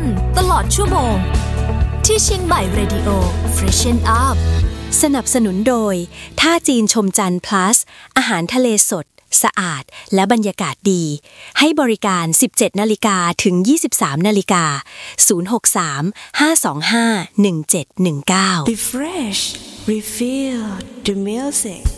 ตลอดชั่วโมงที่เชียงใหม่เรดิโอ Freshen Up สนับสนุนโดยท่าจีนชมจันทร์ plus อาหารทะเลสดสะอาดและบรรยากาศดีให้บริการ 17:00 นถึง 23:00 น063 525 1719 Refresh, refill the music